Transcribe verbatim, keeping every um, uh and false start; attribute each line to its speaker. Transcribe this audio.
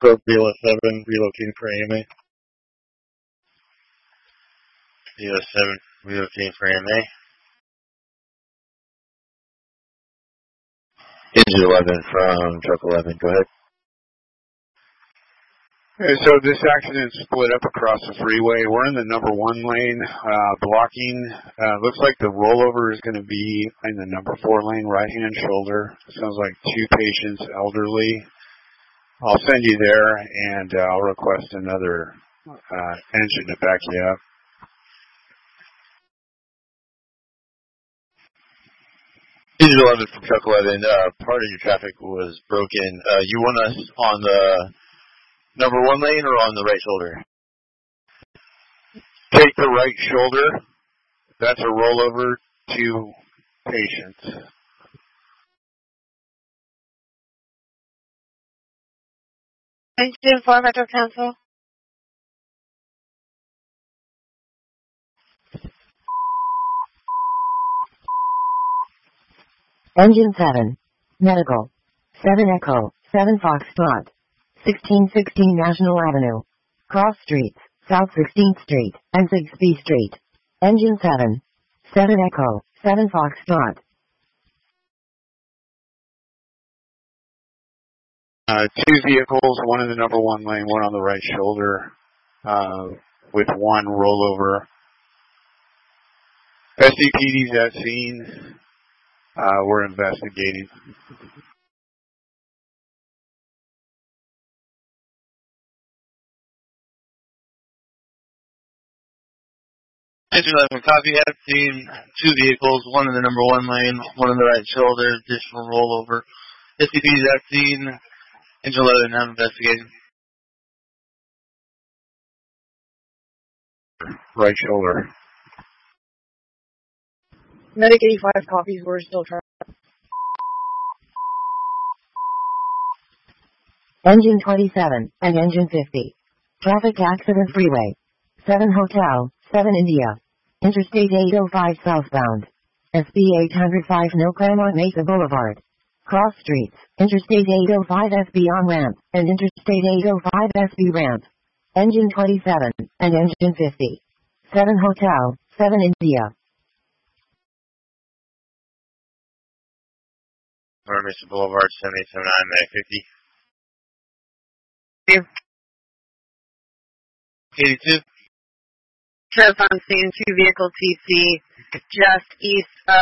Speaker 1: Broke B O seven, relocating for A M A. B O seven, relocating for A M A. Engine eleven from truck eleven, go ahead.
Speaker 2: Okay, so this accident split up across the freeway. We're in the number one lane, uh, blocking. Uh, looks like the rollover is going to be in the number four lane, right-hand shoulder. Sounds like two patients, elderly. I'll send you there, and uh, I'll request another uh, engine to back you up.
Speaker 1: Engine eleven from truck eleven, uh, part of your traffic was broken. Uh, you want us on the number one lane or on the right shoulder?
Speaker 2: Take the right shoulder. That's a rollover to patients.
Speaker 3: Engine four, Metro Council.
Speaker 4: Engine seven. Medical. seven Echo. seven Foxtrot. sixteen sixteen National Avenue. Cross Streets. South sixteenth Street. and six B Street. Engine seven. seven Echo. seven Foxtrot.
Speaker 2: Uh, two vehicles, one in the number one lane, one on the right shoulder, uh, with one rollover. S C P D's at scene. Uh, we're investigating.
Speaker 1: Engine eleven, copy, at scene, two vehicles, one in the number one lane, one on the right shoulder, additional rollover. S C P's at scene, Engine eleven, I'm investigating.
Speaker 2: Right shoulder.
Speaker 3: Medic eighty-five copies, we're still trying.
Speaker 4: Engine twenty-seven and Engine fifty. Traffic accident freeway. seven Hotel, seven India. Interstate eight oh five southbound. S B eight oh five No Claremont Mesa Boulevard. Cross streets. Interstate eight oh five S B on ramp and Interstate eight oh five S B ramp. Engine twenty-seven and Engine fifty. seven Hotel, seven India.
Speaker 1: North Mesa Boulevard, seven eight seven nine, Medic fifty.
Speaker 3: Here.
Speaker 1: eighty-two.
Speaker 3: Trip on scene, two vehicle T C, just east of